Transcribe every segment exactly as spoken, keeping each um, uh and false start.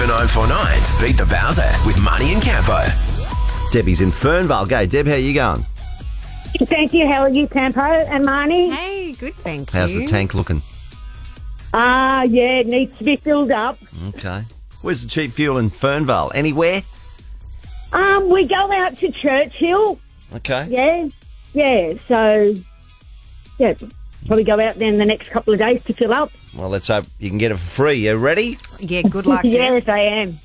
River nine four nine to beat the Bowser with Marnie and Campo. Debbie's in Fernvale. Go, Deb, how you going? Thank you. How are you, Campo and Marnie? Hey, good, thank you. How's the tank looking? Ah, uh, yeah, it needs to be filled up. Okay. Where's the cheap fuel in Fernvale? Anywhere? Um, we go out to Churchill. Okay. Yeah, yeah. So, yeah, probably go out there in the next couple of days to fill up. Well, let's hope you can get it for free. You ready? Yeah, good luck, Deb. Yes, I am.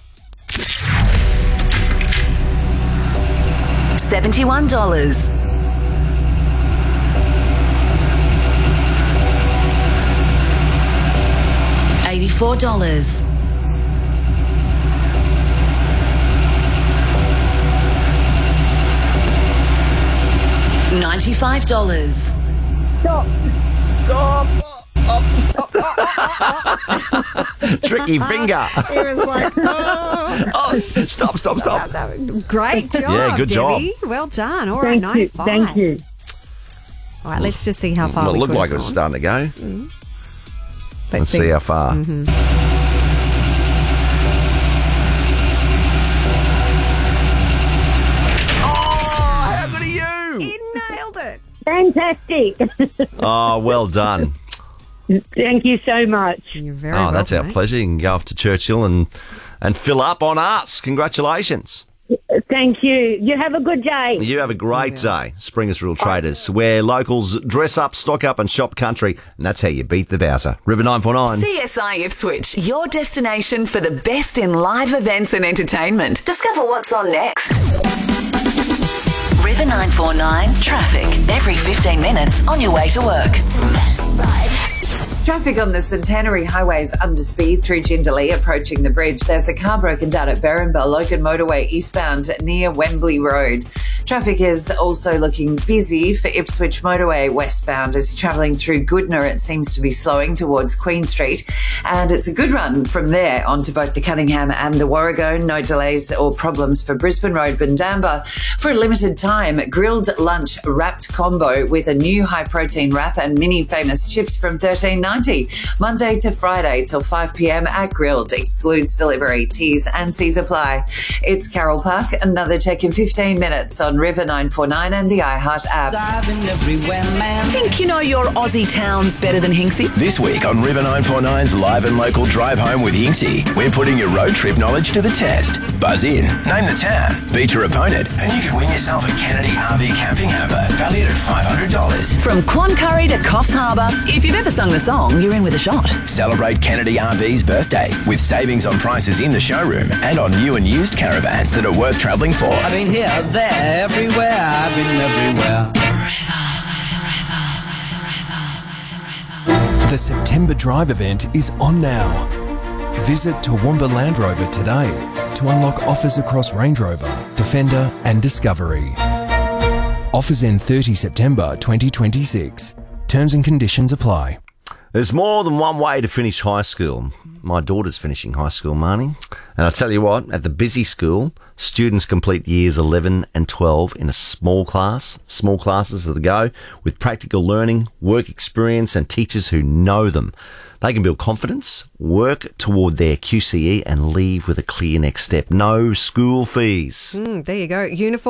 seventy-one dollars. eighty-four dollars. ninety-five dollars. Stop. Stop. Tricky finger. He was like, oh. Oh, stop, stop, stop. Great job, Yeah, good Debbie. Well done. All right, Thank you. ninety-five. Thank you. All right, let's just see how far Well, it we looked could like it have was gone. starting to go. Mm. Let's see how far. Mm-hmm. Oh, how good are you? He nailed it. Fantastic. Oh, well done. Thank you so much. You're very Oh, welcome, that's our mate. pleasure. You can go off to Churchill and, and fill up on us. Congratulations. Thank you. You have a good day. You have a great day. Springers Real Traders, where locals dress up, stock up and shop country, and that's how you beat the Bowser. River nine four nine. C S I Ipswich, your destination for the best in live events and entertainment. Discover what's on next. River nine four nine traffic. Every fifteen minutes on your way to work. Traffic on the Centenary Highway is under speed through Jindalee approaching the bridge. There's a car broken down at Berrinbell, Logan Motorway eastbound near Wembley Road. Traffic is also looking busy for Ipswich Motorway westbound. As you're travelling through Goodna, it seems to be slowing towards Queen Street. And it's a good run from there onto both the Cunningham and the Warrego. No delays or problems for Brisbane Road, Bundamba. For a limited time, grilled lunch wrapped combo with a new high-protein wrap and mini famous chips from thirteen ninety. Monday to Friday till five p.m. at Grilled. Excludes delivery. T's and C's apply. It's Carol Park. Another check in fifteen minutes on River nine four nine and the iHeart app. Think you know your Aussie towns better than Hinksey? This week on River nine four nine's live and local drive home with Hinksey, we're putting your road trip knowledge to the test. Buzz in, name the town, beat your opponent, and you can win yourself a Kennedy R V camping hamper valued at five hundred dollars. From Cloncurry to Coffs Harbour, if you've ever sung the song, you're in with a shot. Celebrate Kennedy R V's birthday with savings on prices in the showroom and on new and used caravans that are worth travelling for. I've been here, there, everywhere. I've been everywhere. The September Drive event is on now. Visit Toowoomba Land Rover today to unlock offers across Range Rover, Defender and Discovery. Offers end thirtieth September twenty twenty-six. Terms and conditions apply. There's more than one way to finish high school. My daughter's finishing high school, Marnie. And I'll tell you what, at the busy school, students complete years eleven and twelve in a small class, small classes at the go, with practical learning, work experience and teachers who know them. They can build confidence, work toward their Q C E and leave with a clear next step. No school fees. Mm, there you go. Uniform.